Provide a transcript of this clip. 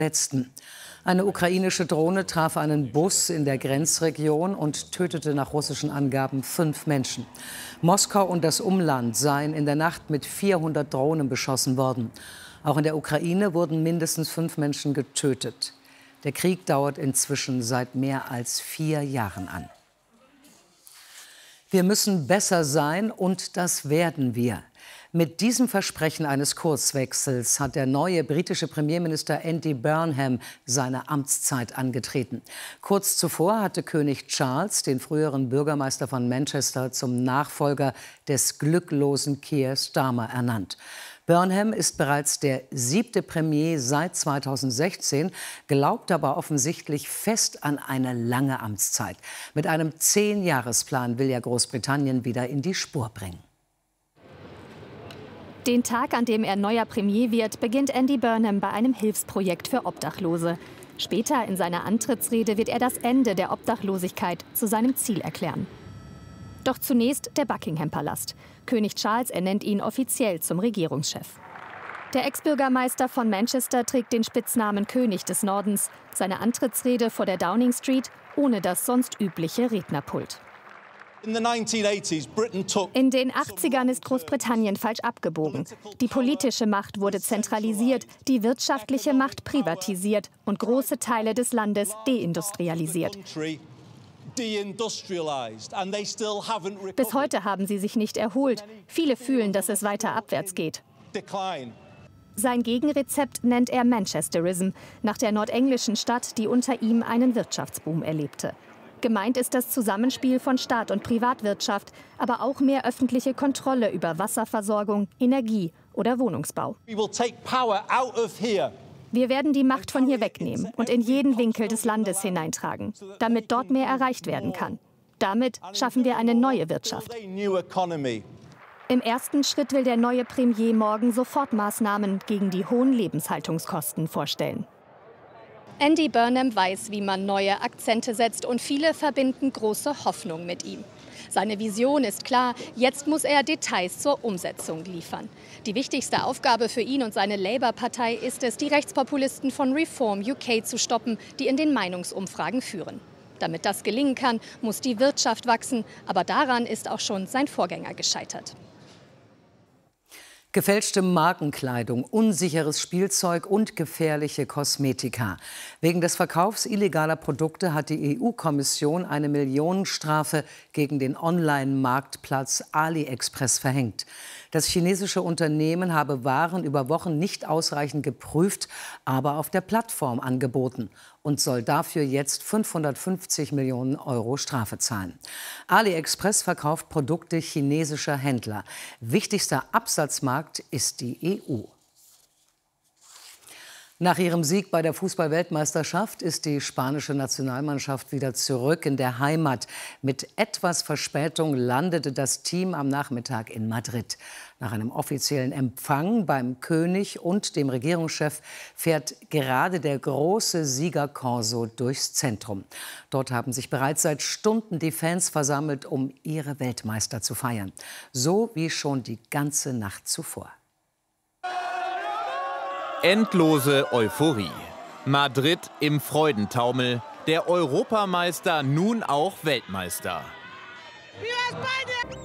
Letzten. Eine ukrainische Drohne traf einen Bus in der Grenzregion und tötete nach russischen Angaben 5 Menschen. Moskau und das Umland seien in der Nacht mit 400 Drohnen beschossen worden. Auch in der Ukraine wurden mindestens 5 Menschen getötet. Der Krieg dauert inzwischen seit mehr als 4 Jahren an. Wir müssen besser sein und das werden wir. Mit diesem Versprechen eines Kurswechsels hat der neue britische Premierminister Andy Burnham seine Amtszeit angetreten. Kurz zuvor hatte König Charles den früheren Bürgermeister von Manchester zum Nachfolger des glücklosen Keir Starmer ernannt. Burnham ist bereits der 7. Premier seit 2016, glaubt aber offensichtlich fest an eine lange Amtszeit. Mit einem 10-Jahresplan will er Großbritannien wieder in die Spur bringen. Den Tag, an dem er neuer Premier wird, beginnt Andy Burnham bei einem Hilfsprojekt für Obdachlose. Später in seiner Antrittsrede wird er das Ende der Obdachlosigkeit zu seinem Ziel erklären. Doch zunächst der Buckingham-Palast. König Charles ernennt ihn offiziell zum Regierungschef. Der Ex-Bürgermeister von Manchester trägt den Spitznamen König des Nordens. Seine Antrittsrede vor der Downing Street ohne das sonst übliche Rednerpult. In den 80ern ist Großbritannien falsch abgebogen. Die politische Macht wurde zentralisiert, die wirtschaftliche Macht privatisiert und große Teile des Landes deindustrialisiert. Bis heute haben sie sich nicht erholt. Viele fühlen, dass es weiter abwärts geht. Sein Gegenrezept nennt er Manchesterism, nach der nordenglischen Stadt, die unter ihm einen Wirtschaftsboom erlebte. Gemeint ist das Zusammenspiel von Staat und Privatwirtschaft, aber auch mehr öffentliche Kontrolle über Wasserversorgung, Energie oder Wohnungsbau. Wir werden die Macht von hier wegnehmen und in jeden Winkel des Landes hineintragen, damit dort mehr erreicht werden kann. Damit schaffen wir eine neue Wirtschaft. Im ersten Schritt will der neue Premier morgen Sofortmaßnahmen gegen die hohen Lebenshaltungskosten vorstellen. Andy Burnham weiß, wie man neue Akzente setzt, und viele verbinden große Hoffnung mit ihm. Seine Vision ist klar, jetzt muss er Details zur Umsetzung liefern. Die wichtigste Aufgabe für ihn und seine Labour-Partei ist es, die Rechtspopulisten von Reform UK zu stoppen, die in den Meinungsumfragen führen. Damit das gelingen kann, muss die Wirtschaft wachsen, aber daran ist auch schon sein Vorgänger gescheitert. Gefälschte Markenkleidung, unsicheres Spielzeug und gefährliche Kosmetika. Wegen des Verkaufs illegaler Produkte hat die EU-Kommission eine Millionenstrafe gegen den Online-Marktplatz AliExpress verhängt. Das chinesische Unternehmen habe Waren über Wochen nicht ausreichend geprüft, aber auf der Plattform angeboten und soll dafür jetzt 550 Millionen Euro Strafe zahlen. AliExpress verkauft Produkte chinesischer Händler. Wichtigster Absatzmarkt ist die EU. Nach ihrem Sieg bei der Fußball-Weltmeisterschaft ist die spanische Nationalmannschaft wieder zurück in der Heimat. Mit etwas Verspätung landete das Team am Nachmittag in Madrid. Nach einem offiziellen Empfang beim König und dem Regierungschef fährt gerade der große Siegerkorso durchs Zentrum. Dort haben sich bereits seit Stunden die Fans versammelt, um ihre Weltmeister zu feiern. So wie schon die ganze Nacht zuvor. Endlose Euphorie. Madrid im Freudentaumel. Der Europameister nun auch Weltmeister.